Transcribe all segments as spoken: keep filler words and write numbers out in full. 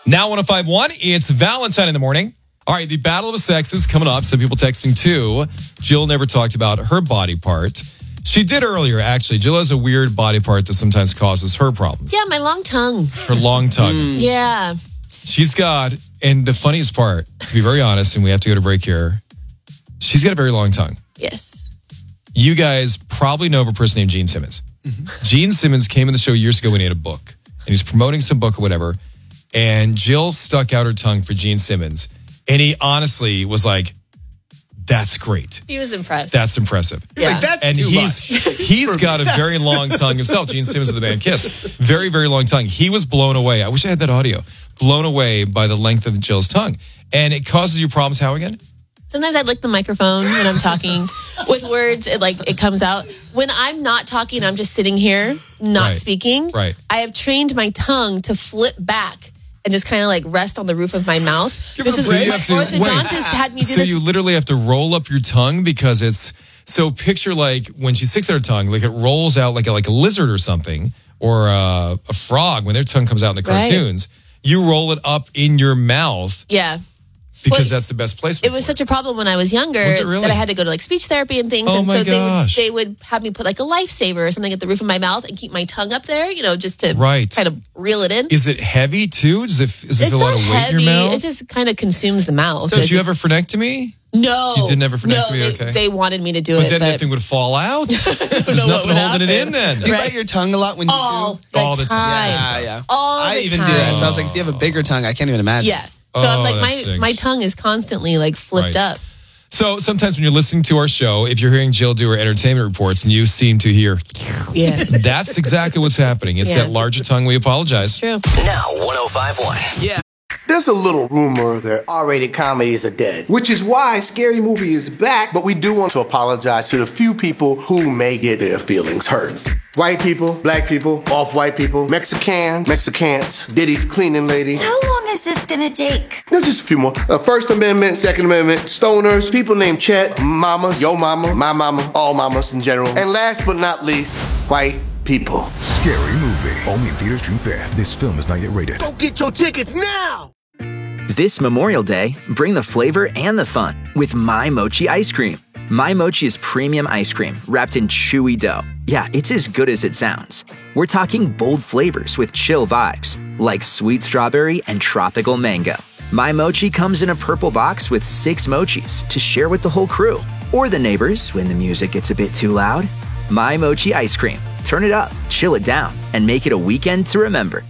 Now one oh five point one, it's Valentine in the morning. All right, the battle of the sexes coming up. Some people texting too. Jill never talked about her body part. She did earlier, actually. Jill has a weird body part that sometimes causes her problems. Yeah, my long tongue. Her long tongue. Mm. Yeah. She's got, and the funniest part, to be very honest, and we have to go to break here, she's got a very long tongue. Yes. You guys probably know of a person named Gene Simmons. Mm-hmm. Gene Simmons came in the show years ago when he had a book, and he's promoting some book or whatever, and Jill stuck out her tongue for Gene Simmons, and he honestly was like, that's great. He was impressed. That's impressive. He was Yeah. like, that's And too he's much. he's got a very long tongue himself. Gene Simmons of the band Kiss. Very, very long tongue. He was blown away. I wish I had that audio. Blown away by the length of Jill's tongue. And it causes you problems how again? Sometimes I lick the microphone when I'm talking with words. It like it comes out. When I'm not talking, I'm just sitting here, not Right. speaking. Right. I have trained my tongue to flip back and just kind of like rest on the roof of my mouth. This is So what you my have to- orthodontist wait. had me do So this. you literally have to roll up your tongue because it's so picture like when she sticks out her tongue, like it rolls out like a, like a lizard or something, or a, a frog when their tongue comes out in the Right. cartoons. You roll it up in your mouth yeah. because Well, that's the best place. For It was such a problem when I was younger Was it really? that I had to go to like speech therapy and things. Oh and my so they would, gosh. they would have me put like a lifesaver or something at the roof of my mouth and keep my tongue up there, you know, just to Right. kind of reel it in. Is it heavy too? Does it, does it It's feel a lot not of weight heavy. in your mouth? It just kind of consumes the mouth. So It did you just- ever phrenectomy? No. You did never no, phrenectomy? they, Okay. They wanted me to do But it, then but that thing would fall out. There's know what nothing would holding it in happen. then. Do you Right. bite your tongue a lot when you all do? the All the time. time. Yeah, yeah. All I the even time. do that. So I was like, if you have a bigger tongue, I can't even imagine. Yeah. So Oh, I'm like, that my, stinks. my tongue is constantly like flipped Right. up. So sometimes when you're listening to our show, if you're hearing Jill do her entertainment reports and you seem to hear, Yeah. that's exactly what's happening. It's Yeah. that larger tongue. We apologize. True. Now one oh five point one. Yeah. There's a little rumor that R-rated comedies are dead, which is why Scary Movie is back, but we do want to apologize to the few people who may get their feelings hurt. White people, black people, off-white people, Mexicans, Mexicans, Diddy's cleaning lady. How long is this gonna take? There's just a few more. Uh, First Amendment, Second Amendment, stoners, people named Chet, mama, yo mama, my mama, all mamas in general. And last but not least, white people. Scary Movie. Only in theaters June fifth. This film is not yet rated. Go get your tickets now! This Memorial Day, bring the flavor and the fun with My Mochi ice cream. My Mochi is premium ice cream wrapped in chewy dough. Yeah, it's as good as it sounds. We're talking bold flavors with chill vibes, like sweet strawberry and tropical mango. My Mochi comes in a purple box with six mochis to share with the whole crew, or the neighbors when the music gets a bit too loud. My Mochi ice cream. Turn it up, chill it down, and make it a weekend to remember.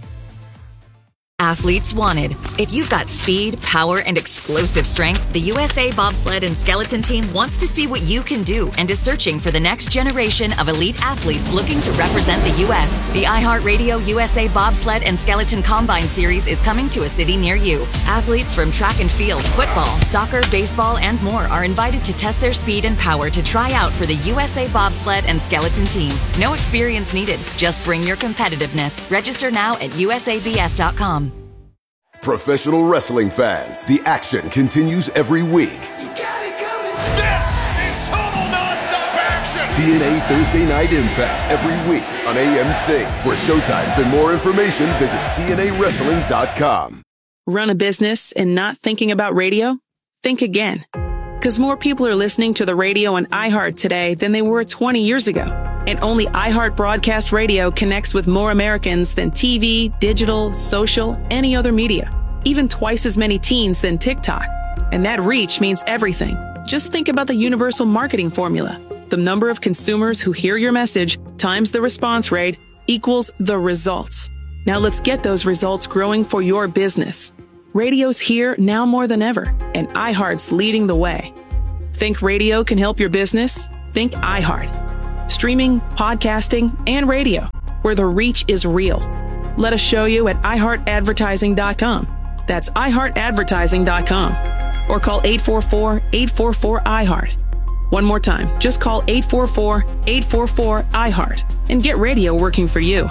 Athletes wanted. If you've got speed, power, and explosive strength, the U S A Bobsled and Skeleton Team wants to see what you can do and is searching for the next generation of elite athletes looking to represent the U S. The iHeartRadio U S A Bobsled and Skeleton Combine Series is coming to a city near you. Athletes from track and field, football, soccer, baseball, and more are invited to test their speed and power to try out for the U S A Bobsled and Skeleton Team. No experience needed. Just bring your competitiveness. Register now at U S A B S dot com. Professional wrestling fans, the action continues every week. You got it coming. This is total nonstop action. T N A Thursday Night Impact every week on A M C. For showtimes and more information, visit T N A wrestling dot com. Run a business and not thinking about radio? Think again. Because more people are listening to the radio on iHeart today than they were twenty years ago. And only iHeart Broadcast Radio connects with more Americans than T V, digital, social, any other media. Even twice as many teens than TikTok. And that reach means everything. Just think about the universal marketing formula. The number of consumers who hear your message times the response rate equals the results. Now let's get those results growing for your business. Radio's here now more than ever, and iHeart's leading the way. Think radio can help your business? Think iHeart. Streaming, podcasting, and radio, where the reach is real. Let us show you at i heart advertising dot com. That's i heart advertising dot com. Or call eight four four, eight four four, I heart. One more time, just call eight four four, eight four four, I heart and get radio working for you.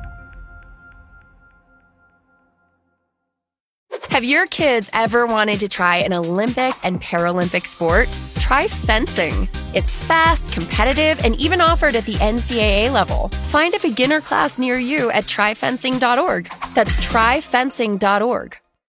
Have your kids ever wanted to try an Olympic and Paralympic sport? Try fencing. It's fast, competitive, and even offered at the N C double A level. Find a beginner class near you at try fencing dot org. That's try fencing dot org.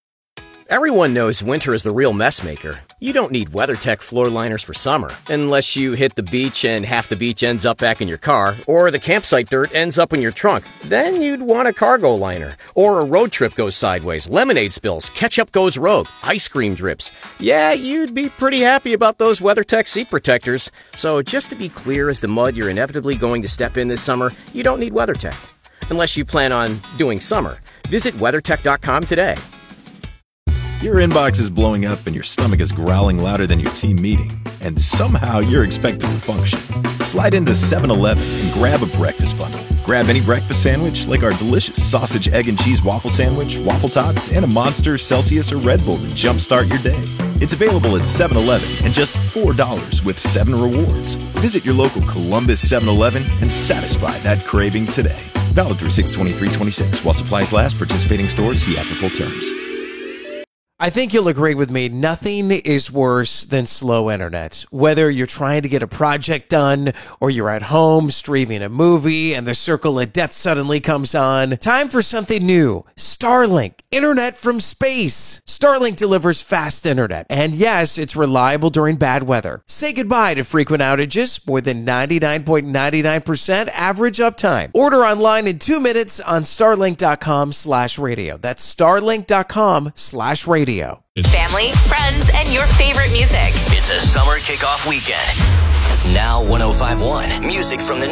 Everyone knows winter is the real mess maker. You don't need WeatherTech floor liners for summer, unless you hit the beach and half the beach ends up back in your car, or the campsite dirt ends up in your trunk. Then you'd want a cargo liner. Or a road trip goes sideways, lemonade spills, ketchup goes rogue, ice cream drips. Yeah, you'd be pretty happy about those WeatherTech seat protectors. So just to be clear, as the mud you're inevitably going to step in this summer, you don't need WeatherTech. Unless you plan on doing summer. Visit WeatherTech dot com today. Your inbox is blowing up and your stomach is growling louder than your team meeting, and somehow you're expected to function. Slide into seven eleven and grab a breakfast bundle. Grab any breakfast sandwich like our delicious sausage, egg, and cheese waffle sandwich, waffle tots, and a Monster, Celsius, or Red Bull to jumpstart your day. It's available at seven eleven and just four dollars with seven rewards. Visit your local Columbus seven eleven and satisfy that craving today. Valid through six twenty-three twenty-six while supplies last. Participating stores, see after full terms. I think you'll agree with me. Nothing is worse than slow internet. Whether you're trying to get a project done or you're at home streaming a movie and the circle of death suddenly comes on, time for something new. Starlink, internet from space. Starlink delivers fast internet. And yes, it's reliable during bad weather. Say goodbye to frequent outages. More than ninety-nine point nine nine percent average uptime. Order online in two minutes on starlink dot com slash radio. That's starlink dot com slash radio. Family, friends, and your favorite music. It's a summer kickoff weekend. Now one oh five point one, music from the